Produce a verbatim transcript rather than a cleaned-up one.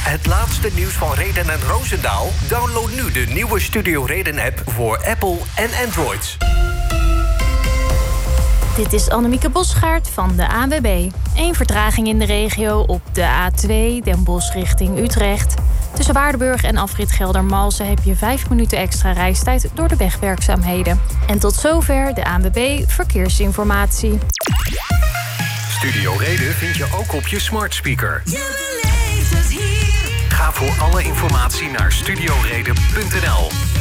Het laatste nieuws van Reden en Roosendaal? Download nu de nieuwe Studio Reden-app voor Apple en Android. Dit is Annemieke Bosgaard van de A N W B. Eén vertraging in de regio op de A twee, Den Bosch richting Utrecht. Tussen Waardenburg en afrit Geldermalsen heb je vijf minuten extra reistijd door de wegwerkzaamheden. En tot zover de A N W B Verkeersinformatie. Studio Reden vind je ook op je smart speaker. Je beleeft het hier. Ga voor alle informatie naar studioreden punt n l.